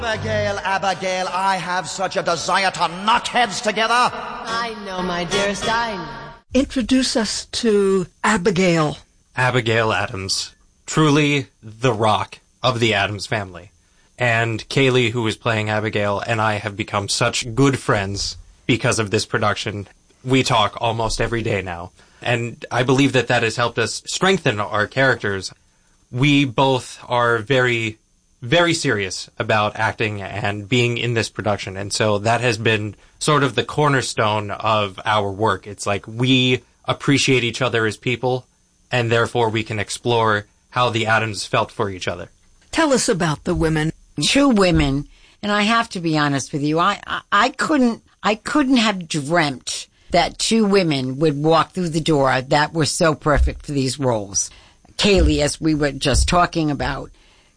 Abigail, I have such a desire to knock heads together. I know, my dearest, I know. Introduce us to Abigail. Abigail Adams. Truly the rock of the Addams family. And Kaylee, who is playing Abigail, and I have become such good friends because of this production. We talk almost every day now. And I believe that that has helped us strengthen our characters. We both are very, very serious about acting and being in this production. And so that has been sort of the cornerstone of our work. It's like we appreciate each other as people, and therefore we can explore how the Addams felt for each other. Tell us about the women. Two women, and I have to be honest with you, I couldn't have dreamt that two women would walk through the door that were so perfect for these roles. Kaylee, as we were just talking about,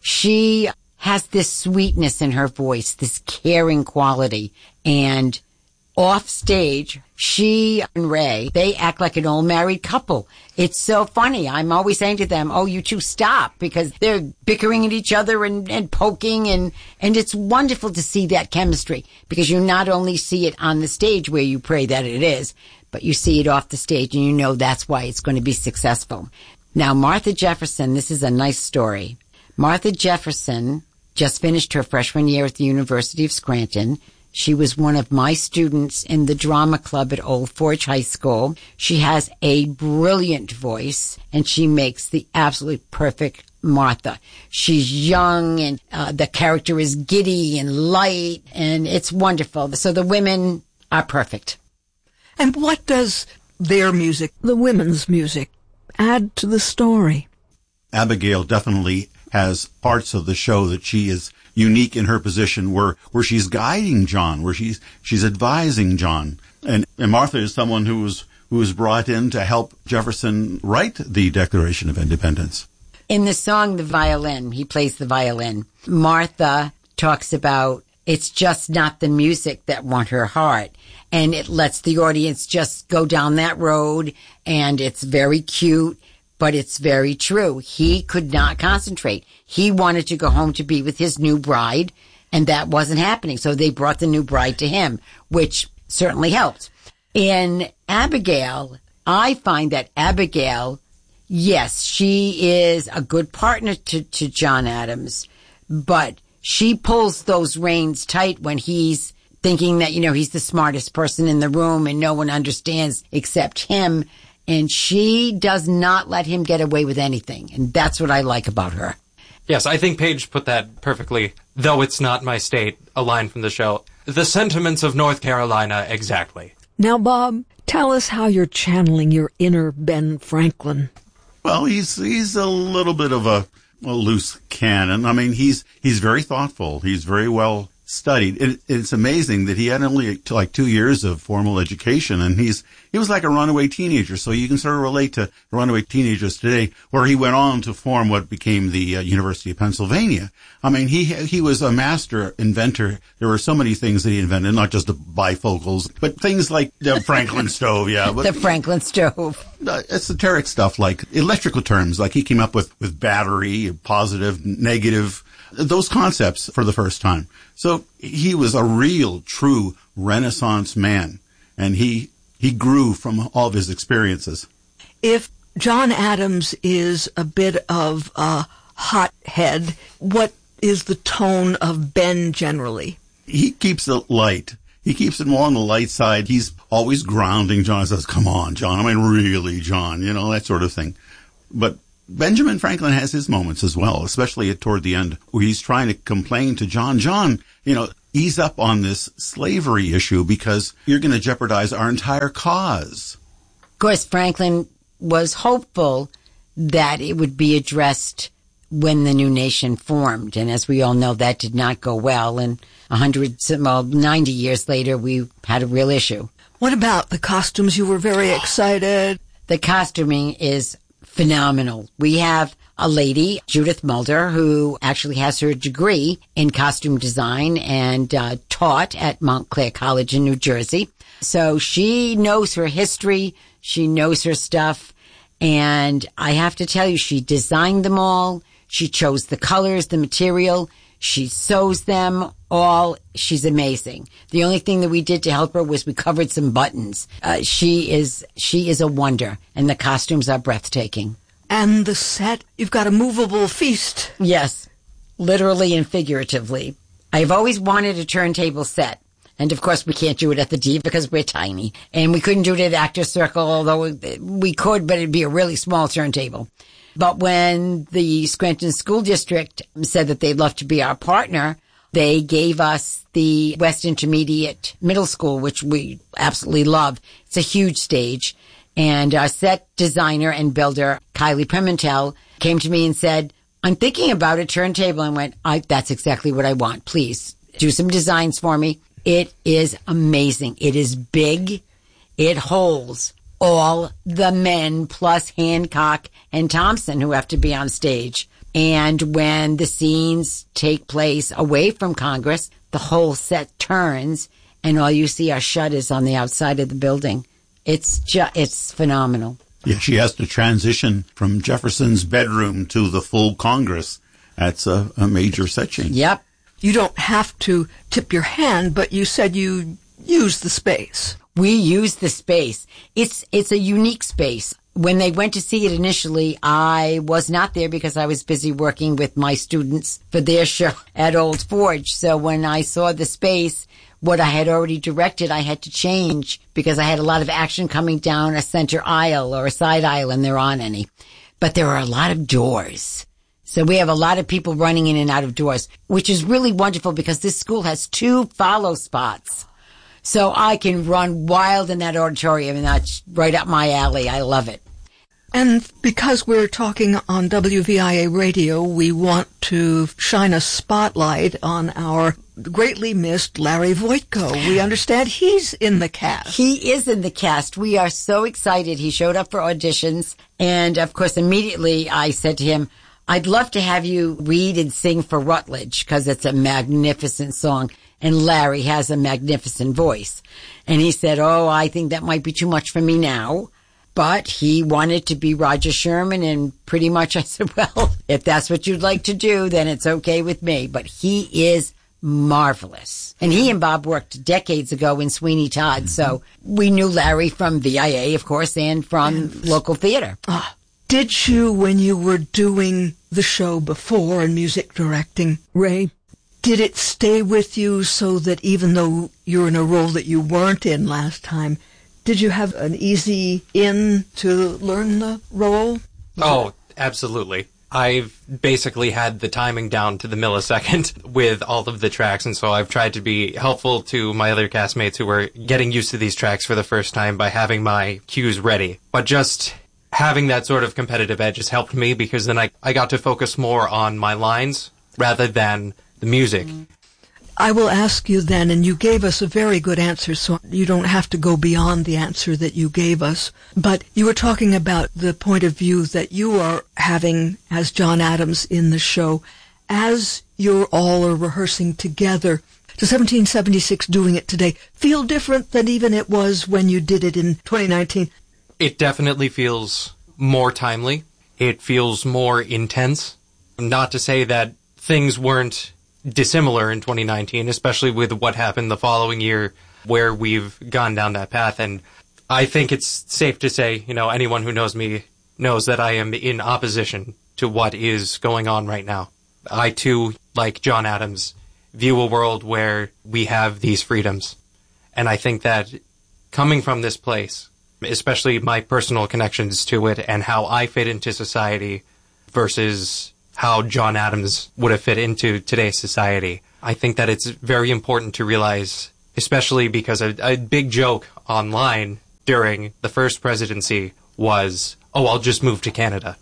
she has this sweetness in her voice, this caring quality, and off stage, she and Ray, they act like an old married couple. It's so funny. I'm always saying to them, oh, you two stop, because they're bickering at each other and poking, and it's wonderful to see that chemistry, because you not only see it on the stage where you pray that it is, but you see it off the stage and you know that's why it's going to be successful. Now, Martha Jefferson, this is a nice story. Martha Jefferson just finished her freshman year at the University of Scranton. She was one of my students in the drama club at Old Forge High School. She has a brilliant voice, and she makes the absolutely perfect Martha. She's young, and the character is giddy and light, and it's wonderful. So the women are perfect. And what does their music, the women's music, add to the story? Abigail definitely has parts of the show that she is unique in her position where she's guiding John, where she's advising John. And Martha is someone who was brought in to help Jefferson write the Declaration of Independence. In the song, The Violin, he plays the violin. Martha talks about it's just not the music that won her heart. And it lets the audience just go down that road, and it's very cute. But it's very true. He could not concentrate. He wanted to go home to be with his new bride, and that wasn't happening. So they brought the new bride to him, which certainly helped. In Abigail, I find that Abigail, yes, she is a good partner to John Adams, but she pulls those reins tight when he's thinking that, he's the smartest person in the room and no one understands except him. And she does not let him get away with anything. And that's what I like about her. Yes, I think Paige put that perfectly. Though it's not my state, a line from the show. The sentiments of North Carolina, exactly. Now, Bob, tell us how you're channeling your inner Ben Franklin. Well, he's a little bit of a loose cannon. I mean, he's very thoughtful. He's very well studied. It's amazing that he had only like 2 years of formal education, and he was like a runaway teenager. So you can sort of relate to runaway teenagers today, where he went on to form what became the University of Pennsylvania. I mean, he was a master inventor. There were so many things that he invented, not just the bifocals, but things like the Franklin stove. Yeah, the Franklin stove. Esoteric stuff like electrical terms, like he came up with battery, positive, negative, those concepts for the first time. So he was a real, true Renaissance man, and he grew from all of his experiences. If John Adams is a bit of a hothead, what is the tone of Ben generally? He keeps it light. He keeps it more on the light side. He's always grounding John. He says, come on, John. I mean, really, John, that sort of thing. But Benjamin Franklin has his moments as well, especially toward the end, where he's trying to complain to John. John, ease up on this slavery issue because you're going to jeopardize our entire cause. Of course, Franklin was hopeful that it would be addressed when the new nation formed. And as we all know, that did not go well. And 90 years later, we had a real issue. What about the costumes? You were very excited. The costuming is phenomenal. We have a lady, Judith Mulder, who actually has her degree in costume design and taught at Montclair College in New Jersey. So she knows her history. She knows her stuff. And I have to tell you, she designed them all. She chose the colors, the material. She sews them all. She's amazing. The only thing that we did to help her was we covered some buttons. She is a wonder, and the costumes are breathtaking. And the set, you've got a movable feast. Yes, literally and figuratively. I've always wanted a turntable set. And, of course, we can't do it at the D because we're tiny. And we couldn't do it at Actors Circle, although we could, but it'd be a really small turntable. But when the Scranton School District said that they'd love to be our partner, they gave us the West Intermediate Middle School, which we absolutely love. It's a huge stage. And our set designer and builder, Kylie Pimentel, came to me and said, I'm thinking about a turntable. And went, that's exactly what I want. Please do some designs for me. It is amazing. It is big. It holds all the men plus Hancock and Thompson who have to be on stage. And when the scenes take place away from Congress, the whole set turns and all you see are shutters on the outside of the building. It's phenomenal. Yeah, she has to transition from Jefferson's bedroom to the full Congress. That's a major set change. Yep. You don't have to tip your hand, but you said you use the space. We use the space. It's a unique space. When they went to see it initially, I was not there because I was busy working with my students for their show at Old Forge. So when I saw the space, what I had already directed, I had to change because I had a lot of action coming down a center aisle or a side aisle, and there aren't any. But there are a lot of doors. So we have a lot of people running in and out of doors, which is really wonderful because this school has 2 follow spots. So I can run wild in that auditorium, and that's right up my alley. I love it. And because we're talking on WVIA radio, we want to shine a spotlight on our greatly missed Larry Voitko. We understand he's in the cast. He is in the cast. We are so excited. He showed up for auditions. And, of course, immediately I said to him, I'd love to have you read and sing for Rutledge because it's a magnificent song. And Larry has a magnificent voice. And he said, I think that might be too much for me now. But he wanted to be Roger Sherman, and pretty much I said, well, if that's what you'd like to do, then it's okay with me. But he is marvelous. And he and Bob worked decades ago in Sweeney Todd. So we knew Larry from VIA, of course, and from local theater. Did you, when you were doing the show before and music directing, Ray, did it stay with you so that even though you're in a role that you weren't in last time, did you have an easy in to learn the role? Oh, absolutely. I've basically had the timing down to the millisecond with all of the tracks, and so I've tried to be helpful to my other castmates who were getting used to these tracks for the first time by having my cues ready. But just having that sort of competitive edge has helped me because then I got to focus more on my lines rather than the music. I will ask you then, and you gave us a very good answer, so you don't have to go beyond the answer that you gave us. But you were talking about the point of view that you are having as John Adams in the show. As you're all are rehearsing together, does 1776 doing it today feel different than even it was when you did it in 2019? It definitely feels more timely. It feels more intense. Not to say that things weren't dissimilar in 2019, especially with what happened the following year where we've gone down that path. And I think it's safe to say, anyone who knows me knows that I am in opposition to what is going on right now. I too, like John Adams, view a world where we have these freedoms. And I think that coming from this place, especially my personal connections to it and how I fit into society versus how John Adams would have fit into today's society. I think that it's very important to realize, especially because a big joke online during the first presidency was, I'll just move to Canada.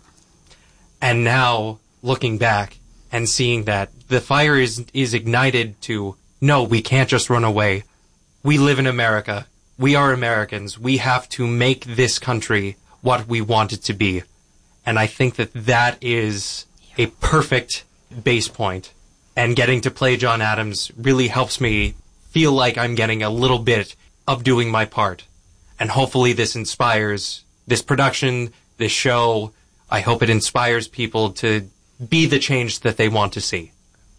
And now, looking back and seeing that the fire is ignited to, no, we can't just run away. We live in America. We are Americans. We have to make this country what we want it to be. And I think that is a perfect base point, and getting to play John Adams really helps me feel like I'm getting a little bit of doing my part. And hopefully this inspires this production, this show. I hope it inspires people to be the change that they want to see.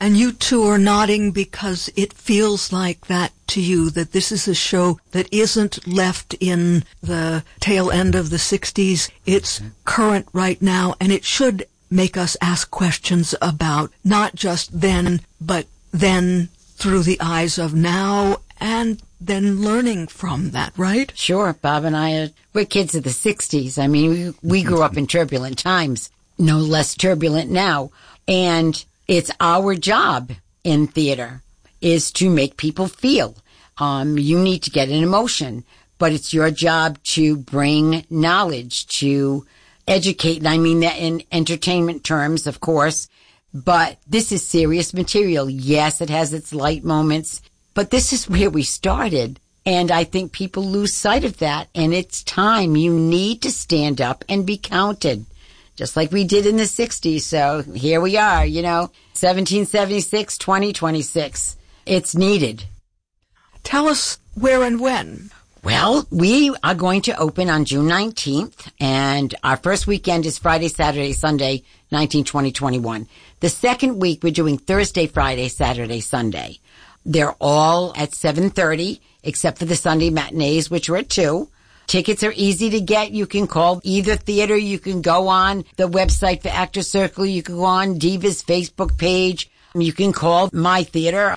And you two are nodding because it feels like that to you, that this is a show that isn't left in the tail end of the 60s. It's current right now, and it should make us ask questions about not just then, but then through the eyes of now, and then learning from that, right? Sure. Bob and I, we're kids of the 60s. I mean, we grew up in turbulent times, no less turbulent now. And it's our job in theater is to make people feel. You need to get an emotion, but it's your job to bring knowledge, to educate. And I mean that in entertainment terms, of course, but this is serious material. Yes, it has its light moments, but this is where we started. And I think people lose sight of that. And it's time. You need to stand up and be counted, just like we did in the 60s. So here we are, 1776, 2026. It's needed. Tell us where and when. Well, we are going to open on June 19th, and our first weekend is Friday, Saturday, Sunday, 19, 20, 21. The second week, we're doing Thursday, Friday, Saturday, Sunday. They're all at 7:30, except for the Sunday matinees, which are at 2. Tickets are easy to get. You can call either theater. You can go on the website for Actors Circle. You can go on Diva's Facebook page. You can call my theater,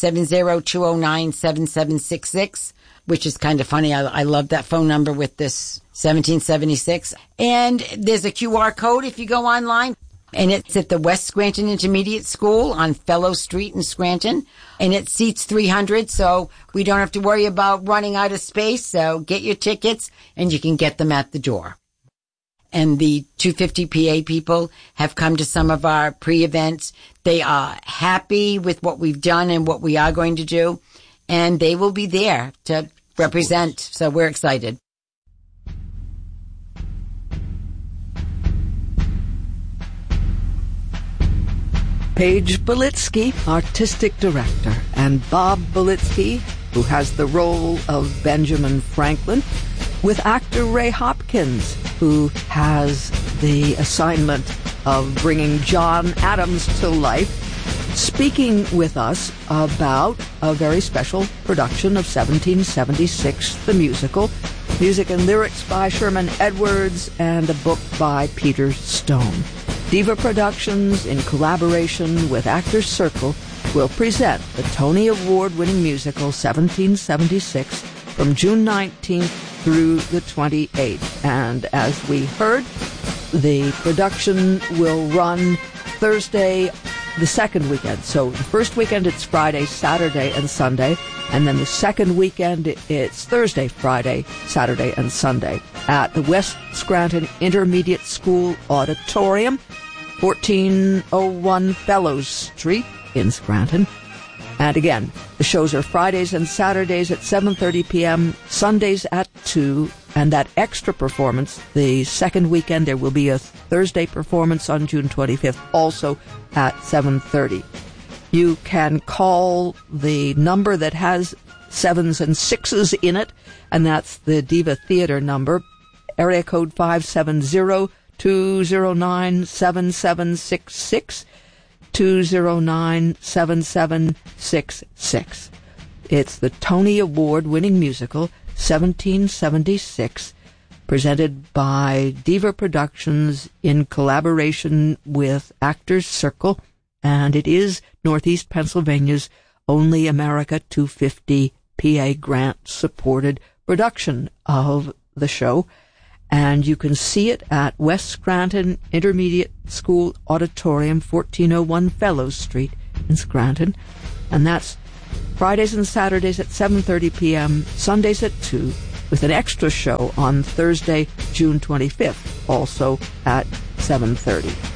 570-209-7766, which is kind of funny. I love that phone number with this 1776. And there's a QR code if you go online. And it's at the West Scranton Intermediate School on Fellow Street in Scranton. And it seats 300, so we don't have to worry about running out of space. So get your tickets, and you can get them at the door. And the 250 PA people have come to some of our pre-events. They are happy with what we've done and what we are going to do. And they will be there to represent. So we're excited. Paige Belitsky, artistic director, and Bob Belitsky, who has the role of Benjamin Franklin, with actor Ray Hopkins, who has the assignment of bringing John Adams to life, speaking with us about a very special production of 1776, the musical, music and lyrics by Sherman Edwards, and a book by Peter Stone. Diva Productions, in collaboration with Actors Circle, will present the Tony Award-winning musical 1776 from June 19th through the 28th. And as we heard, the production will run Thursday, the second weekend. So the first weekend it's Friday, Saturday, and Sunday. And then the second weekend it's Thursday, Friday, Saturday, and Sunday at the West Scranton Intermediate School Auditorium, 1401 Fellows Street in Scranton. And again, the shows are Fridays and Saturdays at 7:30 p.m., Sundays at 2, and that extra performance, the second weekend, there will be a Thursday performance on June 25th, also at 7:30. You can call the number that has 7s and 6s in it, and that's the Diva Theater number, area code 570-209-7766, 209-7766. It's the Tony Award-winning musical, 1776, presented by Diva Productions in collaboration with Actors Circle, and it is Northeast Pennsylvania's only America 250 PA grant-supported production of the show. And you can see it at West Scranton Intermediate School Auditorium, 1401 Fellows Street in Scranton. And that's Fridays and Saturdays at 7:30 p.m., Sundays at 2, with an extra show on Thursday, June 25th, also at 7:30.